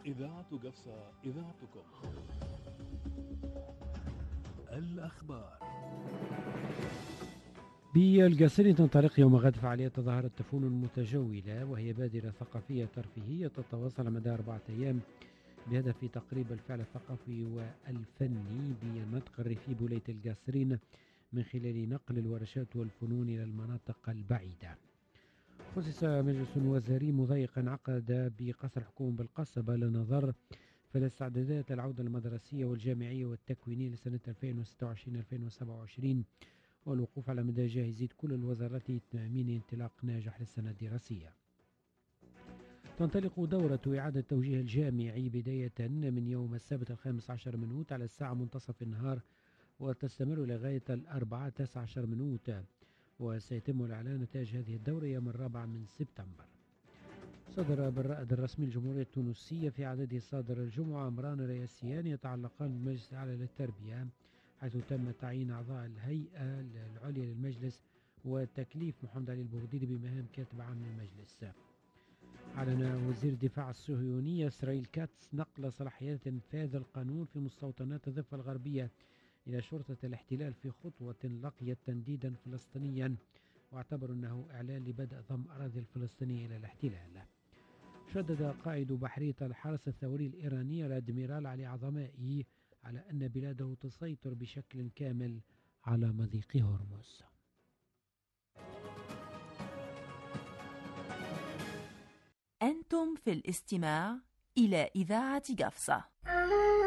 إذاعة قفصة، إذاعتكم. الأخبار. بالقصرين تنطلق يوم غد فعاليات تظاهرة تفون المتجولة، وهي بادرة ثقافية ترفيهية تتواصل على مدى 4 أيام بهدف تقريب الفعل الثقافي والفني بالنطق الريفي بولاية القصرين من خلال نقل الورشات والفنون إلى المناطق البعيدة. خصص مجلس وزاري مضيق عقد بقصر الحكومة بالقصبة للنظر في الاستعدادات العودة المدرسية والجامعية والتكوينية لسنة 2026-2027 والوقوف على مدى جاهزية كل الوزارات لتأمين انطلاق ناجح للسنة الدراسية. تنطلق دورة إعادة توجيه الجامعي بداية من يوم السبت 15 من أوت على الساعة منتصف النهار، وتستمر لغاية 19 من أوت، وسيتم الإعلان نتائج هذه الدورة يوم 4 من سبتمبر. صدر بالرائد الرسمي الجمهورية التونسية في عدده صادر الجمعة أمران رئاسيان يتعلقان بالمجلس الأعلى للتربية، حيث تم تعيين أعضاء الهيئة العليا للمجلس وتكليف محمد علي البغديري بمهام كاتب عام للمجلس. أعلن وزير الدفاع الصهيوني إسرائيل كاتس نقل صلاحيات إنفاذ القانون في مستوطنات الضفة الغربية إلى شرطة الاحتلال في خطوة لقيت تنديدا فلسطينيا، واعتبر أنه إعلان لبدء ضم أراضي الفلسطينية إلى الاحتلال. شدد قائد بحرية الحرس الثوري الإيراني الأدميرال علي عظمائي على أن بلاده تسيطر بشكل كامل على مضيق هرمز. أنتم في الاستماع إلى إذاعة قفصة.